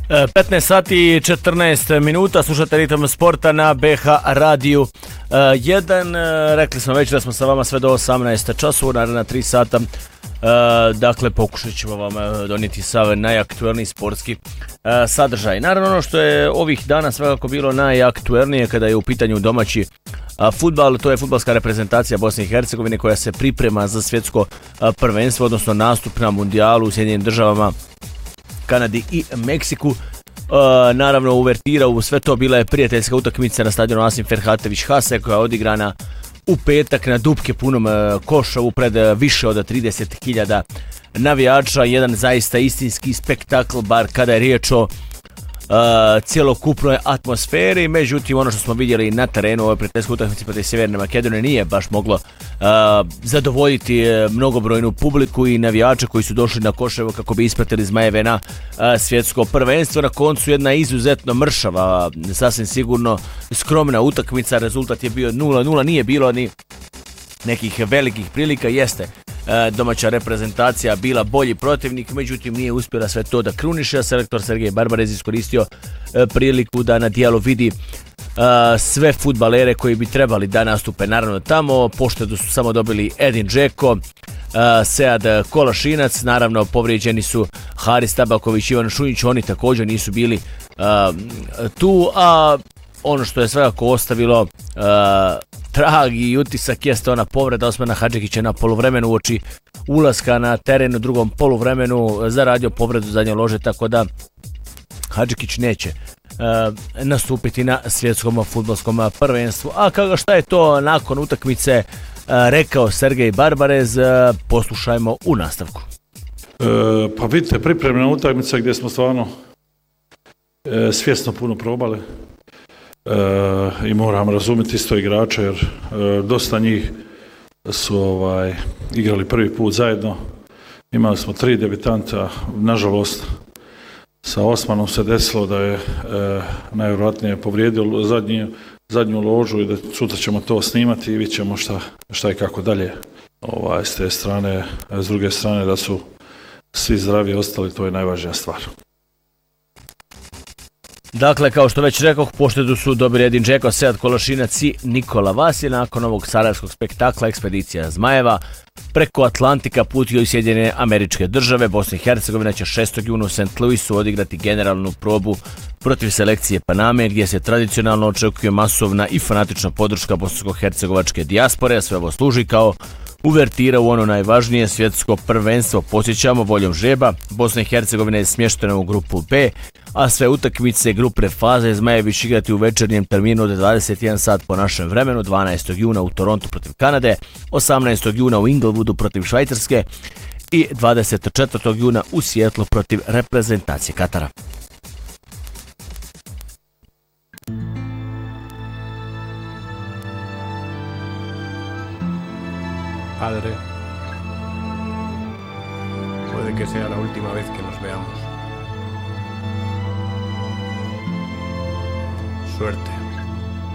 15 sati i 14 minuta, slušate Ritam sporta na BH radiju 1. Rekli smo već da smo sa vama sve do 18 časova, naravno 3 sata. Dakle, pokušat ćemo vam donijeti sav najaktuelniji sportski sadržaj. Naravno, ono što je ovih dana svakako bilo najaktuelnije kada je u pitanju domaći fudbal, to je fudbalska reprezentacija Bosne i Hercegovine koja se priprema za svjetsko prvenstvo, odnosno nastup na mundijalu u Sjedinjenim državama, Kanadi i Meksiku. Naravno, uvertira u sve to bila je prijateljska utakmica na stadionu Asim Ferhatović Hase koja je odigrana u petak na Dupke punom Košavu pred više od 30.000 navijača. Jedan zaista istinski spektakl, bar kada je riječ o cjelokupnoj atmosferi. Međutim, ono što smo vidjeli na terenu u ovoj prijateljskoj utakmici protiv Sjeverne Makedonije nije baš moglo zadovoljiti mnogobrojnu publiku i navijače koji su došli na Koševo kako bi ispratili Zmajeve na svjetsko prvenstvo. Na koncu jedna izuzetno mršava, sasvim sigurno skromna utakmica, rezultat je bio 0-0, nije bilo ni nekih velikih prilika, jeste domaća reprezentacija bila bolji protivnik, međutim nije uspjela sve to da kruniše. Selektor Sergej Barbarez iskoristio priliku da na dijelu vidi sve fudbalere koji bi trebali da nastupe naravno tamo. Poštedu su samo dobili Edin Džeko, Sead Kolašinac, naravno povrijeđeni su Haris Tabaković i Ivan Šunjić, oni također nisu bili tu, a ono što je svakako ostavilo trag i utisak jeste ona povreda Osmana Hadžikića na poluvremenu uoči ulaska na teren u drugom poluvremenu, zaradio povredu zadnje lože, tako da Hadžikić neće nastupiti na svjetskom fudbalskom prvenstvu. A šta je to nakon utakmice rekao Sergej Barbarez, poslušajmo u nastavku. Pa vidite, pripremljena utakmica gdje smo stvarno svjesno puno probali. I moram razumjeti isto igrače jer dosta njih su igrali prvi put zajedno. Imali smo 3 debitanta, nažalost sa Osmanom se desilo da je najvjerojatnije povrijedio zadnju ložu i da sutra ćemo to snimati i vidjet ćemo šta i kako dalje. S te strane, s druge strane da su svi zdravi ostali, to je najvažnija stvar. Dakle, kao što već rekoh, poštedu su dobili Edin Džeko, Sead Kolašinac i Nikola Vasilj. Nakon ovog sarajevskog spektakla ekspedicija Zmajeva preko Atlantika putio i Sjedinjene Američke Države. Bosna i Hercegovina će 6. juna u St. Louisu odigrati generalnu probu protiv selekcije Paname, gdje se tradicionalno očekuje masovna i fanatična podrška bosansko-hercegovačke dijaspore. Sve ovo služi kao uvertira u ono najvažnije svjetsko prvenstvo. Podsjećamo, voljom žreba Bosna i Hercegovina je smještena u grupu B, a sve utakmice grupne faze Zmajevi će igrati u večernjem terminu od 21 sat po našem vremenu, 12. juna u Torontu protiv Kanade, 18. juna u Inglewoodu protiv Švajcarske i 24. juna u Sijetlu protiv reprezentacije Katara. Padre, puede que sea la última vez que nos veamos. Suerte.